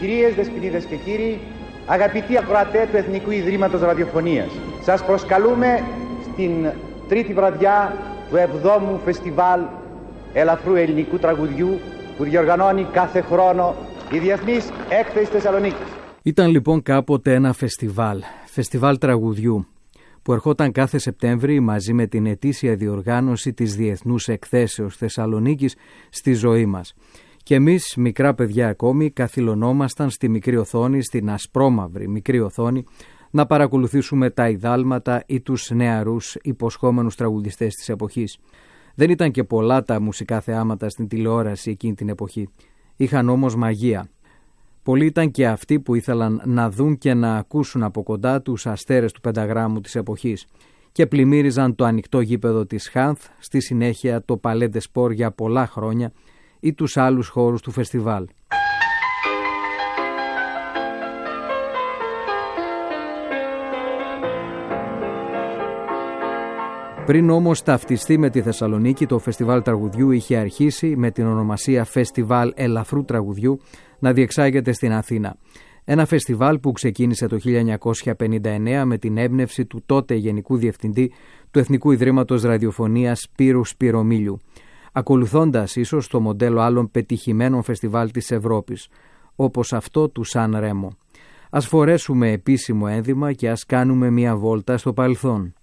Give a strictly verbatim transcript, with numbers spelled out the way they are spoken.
Κυρίες, δεσποινίδες και κύριοι, αγαπητοί ακροατές του Εθνικού Ιδρύματος Ραδιοφωνίας, σας προσκαλούμε στην τρίτη βραδιά του εβδόμου Φεστιβάλ Ελαφρού Ελληνικού Τραγουδιού που διοργανώνει κάθε χρόνο η Διεθνής Έκθεση Θεσσαλονίκης. Ήταν λοιπόν κάποτε ένα φεστιβάλ, φεστιβάλ τραγουδιού, που ερχόταν κάθε Σεπτέμβρη μαζί με την ετήσια διοργάνωση της Διεθνούς Εκθέσεως Θεσσαλονίκης στη ζωή μας. Και εμείς, μικρά παιδιά ακόμη, καθυλωνόμασταν στη μικρή οθόνη, στην ασπρόμαυρη μικρή οθόνη, να παρακολουθήσουμε τα ιδάλματα ή τους νεαρούς υποσχόμενους τραγουδιστές της εποχής. Δεν ήταν και πολλά τα μουσικά θεάματα στην τηλεόραση εκείνη την εποχή. Είχαν όμως μαγεία. Πολλοί ήταν και αυτοί που ήθελαν να δουν και να ακούσουν από κοντά τους αστέρες του πενταγράμμου της εποχής και πλημμύριζαν το ανοιχτό γήπεδο της Χάνθ, στη συνέχεια το Παλέ ντε Σπορ για πολλά χρόνια ή τους άλλους χώρους του φεστιβάλ. Πριν όμως ταυτιστεί με τη Θεσσαλονίκη, το φεστιβάλ τραγουδιού είχε αρχίσει με την ονομασία Φεστιβάλ Ελαφρού Τραγουδιού να διεξάγεται στην Αθήνα. Ένα φεστιβάλ που ξεκίνησε το χίλια εννιακόσια πενήντα εννέα με την έμπνευση του τότε Γενικού Διευθυντή του Εθνικού Ιδρύματος Ραδιοφωνίας Σπύρου Σπυρομήλιου, ακολουθώντας ίσως το μοντέλο άλλων πετυχημένων φεστιβάλ της Ευρώπης, όπως αυτό του Σαν Ρέμο. Ας φορέσουμε επίσημο ένδυμα και ας κάνουμε μια βόλτα στο παρελθόν.